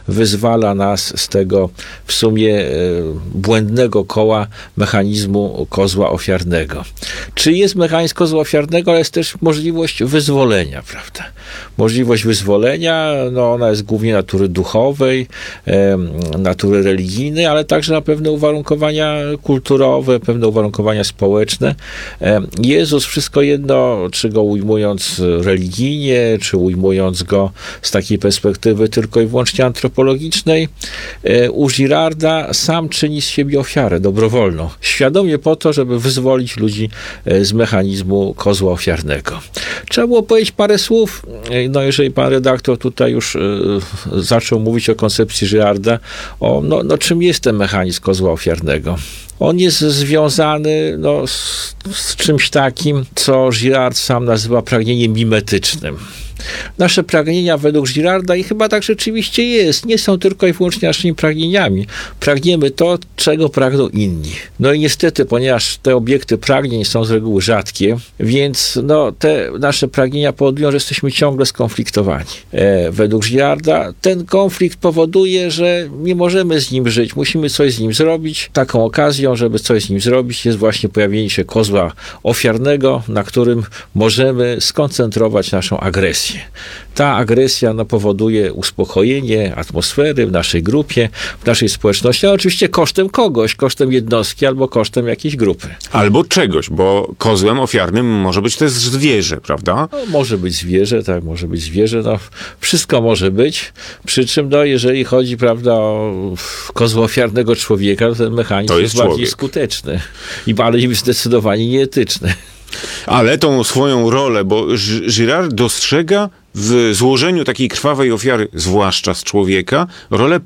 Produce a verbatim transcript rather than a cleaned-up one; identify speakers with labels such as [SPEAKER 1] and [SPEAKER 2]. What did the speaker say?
[SPEAKER 1] wyzwala nas z tego w sumie e, błędnego koła mechanizmu kozła ofiarnego. Czy jest mechanizm kozła ofiarnego, ale jest też możliwość wyzwolenia, prawda? Możliwość wyzwolenia, no ona jest głównie natury duchowej, e, natury religijnej, ale także na pewne uwarunkowania kulturowe, pewne uwarunkowania społeczne. E, Jezus, wszystko jedno, czy go ujmując religijnie, czy ujmując go z takiej perspektywy tylko i wyłącznie antropologicznej, e, u Girarda sam czyni z siebie ofiarę dobrowolną, świadomie po to, żeby wyzwolić ludzi z mechanizmu kozła ofiarnego. Trzeba było powiedzieć parę słów, no jeżeli pan redaktor tutaj już y, zaczął mówić o koncepcji Girarda, o no, no czym jest ten mechanizm kozła ofiarnego. On jest związany no, z, z czymś takim, co Girard sam nazywa pragnieniem mimetycznym. Nasze pragnienia według Girarda, i chyba tak rzeczywiście jest, nie są tylko i wyłącznie naszymi pragnieniami. Pragniemy to, czego pragną inni. No i niestety, ponieważ te obiekty pragnień są z reguły rzadkie, więc no, te nasze pragnienia powodują, że jesteśmy ciągle skonfliktowani. E, według Girarda ten konflikt powoduje, że nie możemy z nim żyć, musimy coś z nim zrobić. Taką okazją, żeby coś z nim zrobić, jest właśnie pojawienie się kozła ofiarnego, na którym możemy skoncentrować naszą agresję. Ta agresja no, powoduje uspokojenie atmosfery w naszej grupie, w naszej społeczności, ale oczywiście kosztem kogoś, kosztem jednostki albo kosztem jakiejś grupy.
[SPEAKER 2] Albo czegoś, bo kozłem ofiarnym może być też zwierzę, prawda?
[SPEAKER 1] No, może być zwierzę, tak, może być zwierzę, no wszystko może być, przy czym no, jeżeli chodzi, prawda, o kozła ofiarnego człowieka, to ten mechanizm
[SPEAKER 2] to
[SPEAKER 1] jest,
[SPEAKER 2] jest
[SPEAKER 1] bardziej skuteczny i bardziej zdecydowanie nieetyczny.
[SPEAKER 2] Ale tą swoją rolę, bo Girard dostrzega w złożeniu takiej krwawej ofiary, zwłaszcza z człowieka, rolę